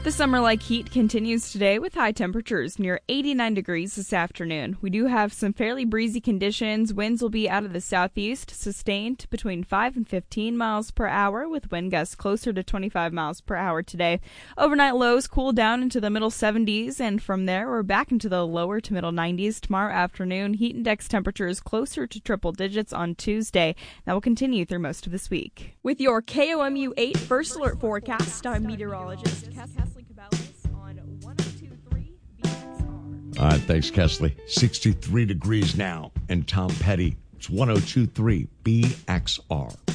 The summer-like heat continues today with high temperatures near 89 degrees this afternoon. We do have some fairly breezy conditions. Winds will be out of the southeast, sustained between 5 and 15 miles per hour, with wind gusts closer to 25 miles per hour today. Overnight lows cool down into the middle 70s, and from there we're back into the lower to middle 90s tomorrow afternoon. Heat index temperatures closer to triple digits on Tuesday. That will continue through most of this week. With your KOMU 8 First Alert forecast, I'm meteorologist Kesley Cabela's on 102.3 BXR. All right, thanks, Kesley. 63 degrees now, and Tom Petty. It's 102.3 BXR.